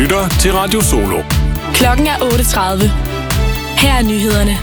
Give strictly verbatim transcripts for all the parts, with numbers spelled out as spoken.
lytter til Radio Solo. Klokken er otte tredive. Her er nyhederne.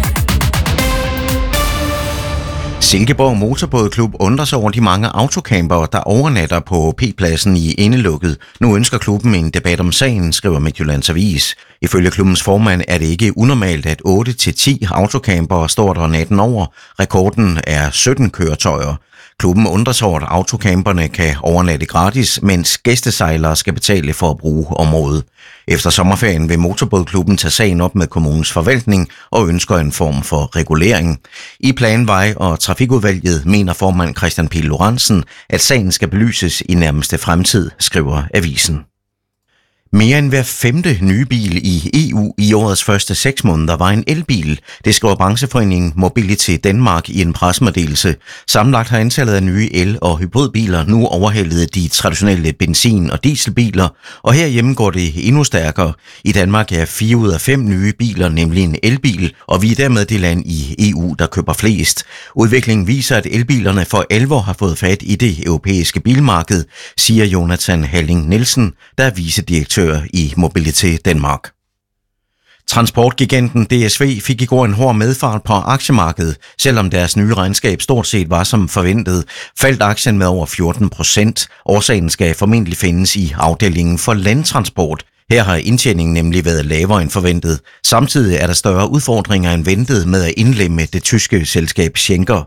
Silkeborg Motorbådklub undrer sig over de mange autocampere, der overnatter på P-pladsen i Indelukket. Nu ønsker klubben en debat om sagen, skriver Midtjyllands Avis. Ifølge klubbens formand er det ikke unormalt, at otte til ti autocampere står der natten over. Rekorden er sytten køretøjer. Klubben undrer sig over, at autocamperne kan overnatte gratis, mens gæstesejlere skal betale for at bruge området. Efter sommerferien vil Motorbådklubben tage sagen op med kommunens forvaltning og ønsker en form for regulering. I Planvej- og Trafikudvalget mener formand Christian Pihl Lorentzen, at sagen skal belyses i nærmeste fremtid, skriver avisen. Mere end hver femte nye bil i E U i årets første seks måneder var en elbil. Det skriver brancheforeningen Mobility Danmark i en pressemeddelelse. Sammenlagt har antallet af nye el- og hybridbiler nu overhældet de traditionelle benzin- og dieselbiler, og herhjemme går det endnu stærkere. I Danmark er fire ud af fem nye biler nemlig en elbil, og vi er dermed det land i E U, der køber flest. Udviklingen viser, at elbilerne for alvor har fået fat i det europæiske bilmarked, siger Jonathan Halling Nielsen, der er vicedirektør i Mobility Danmark. Transportgiganten D S V fik i går en hård medfart på aktiemarkedet. Selvom deres nye regnskab stort set var som forventet, faldt aktien med over fjorten procent. Årsagen skal formentlig findes i afdelingen for landtransport. Her har indtjeningen nemlig været lavere end forventet. Samtidig er der større udfordringer end ventet med at indlemme det tyske selskab Schenker.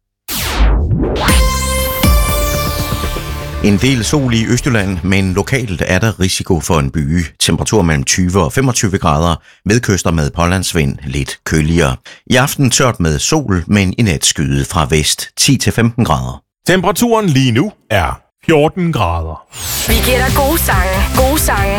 En del sol i Østjylland, men lokalt er der risiko for en byge. Temperatur mellem tyve og femogtyve grader, vedkyster med pålandsvind lidt køligere. I aften tørt med sol, men i nat skyet fra vest ti til femten grader. Temperaturen lige nu er fjorten grader. Vi giver dig gode sange, gode sange